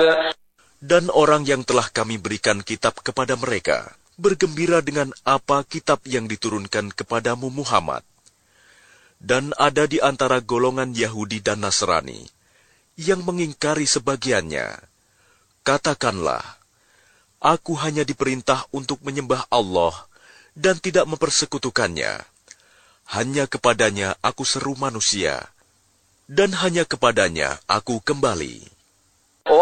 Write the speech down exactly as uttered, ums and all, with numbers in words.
Dan orang yang telah kami berikan kitab kepada mereka, bergembira dengan apa kitab yang diturunkan kepadamu Muhammad. Dan ada di antara golongan Yahudi dan Nasrani yang mengingkari sebagiannya. Katakanlah, aku hanya diperintah untuk menyembah Allah dan tidak mempersekutukannya. Hanya kepadanya aku seru manusia, dan hanya kepadanya aku kembali.